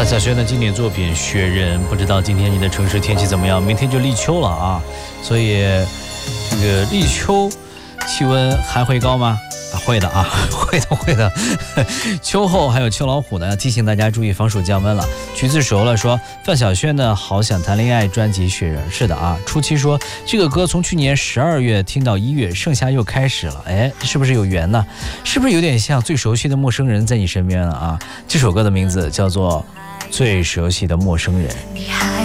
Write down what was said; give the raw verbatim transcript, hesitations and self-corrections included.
范晓萱的经典作品《雪人》，不知道今天你的城市天气怎么样？明天就立秋了啊，所以这个立秋气温还会高吗？啊，会的啊，会的会的。秋后还有秋老虎呢，提醒大家注意防暑降温了。橘子熟了说，范晓萱的《好想谈恋爱》专辑《雪人》，是的啊。初期说这个歌从去年十二月听到一月，盛夏又开始了，哎，是不是有缘呢？是不是有点像最熟悉的陌生人在你身边了啊？这首歌的名字叫做《最熟悉的陌生人》。